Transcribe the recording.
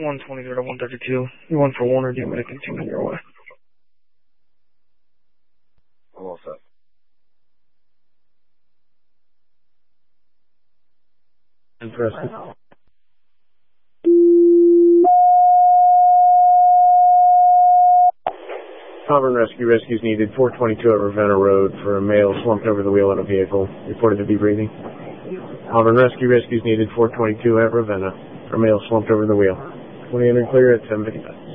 120 to 132. You 1 for 1 or do you want me to continue your way? I'm all set. Interesting. Auburn rescues needed 422 at Ravenna Road for a male slumped over the wheel in a vehicle, reported to be breathing. Auburn rescues needed 422 at Ravenna for a male slumped over the wheel. 20 clear at 7:55.